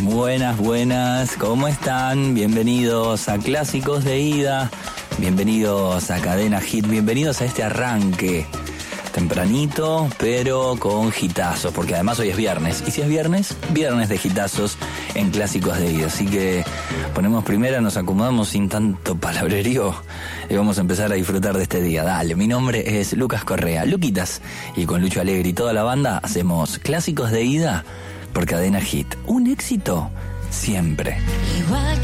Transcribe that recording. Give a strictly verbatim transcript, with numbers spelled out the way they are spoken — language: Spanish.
Buenas, buenas, ¿cómo están? Bienvenidos a Clásicos de Ida, bienvenidos a Cadena Hit, bienvenidos a este arranque tempranito, pero con hitazos, porque además hoy es viernes, y si es viernes, viernes de hitazos en Clásicos de Ida, así que ponemos primera, nos acomodamos sin tanto palabrerío y vamos a empezar a disfrutar de este día. Dale, mi nombre es Lucas Correa, Luquitas, y con Lucho Alegre y toda la banda hacemos Clásicos de Ida por Cadena Hit, un éxito siempre. Igual